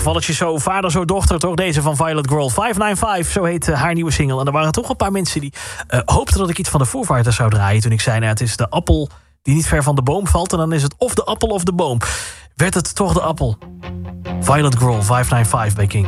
toevalletjes zo vader, zo dochter, toch? Deze van Violet Girl, 595, zo heet haar nieuwe single. En er waren toch een paar mensen die hoopten dat ik iets van de Foo Fighters zou draaien. Toen ik zei, het is de appel die niet ver van de boom valt. En dan is het of de appel of de boom. Werd het toch de appel. Violet Girl, 595 bij King.